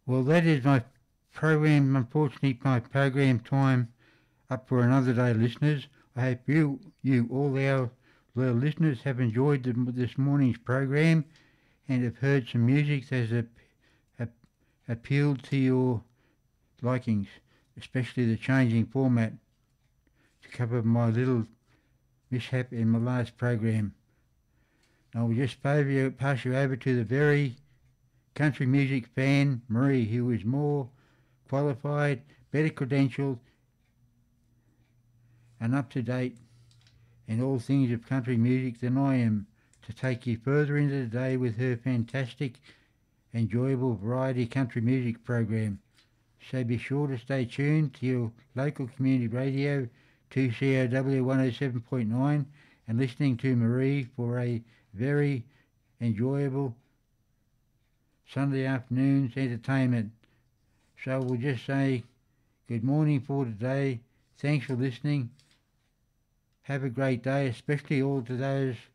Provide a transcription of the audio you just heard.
Well, that is my program. Unfortunately, my program time up for another day, listeners. I hope all our loyal listeners have enjoyed this morning's program and have heard some music that has appealed to your likings, especially the changing format to cover my little mishap in my last program. I will just pass you over to the very country music fan, Marie, who is more qualified, better credentialed, and up to date in all things of country music than I am, to take you further into the day with her fantastic, enjoyable variety country music program. So be sure to stay tuned to your local community radio, 2COW 107.9, and listening to Marie for a very enjoyable Sunday afternoon's entertainment. So we'll just say good morning for today. Thanks for listening. Have a great day, especially all to those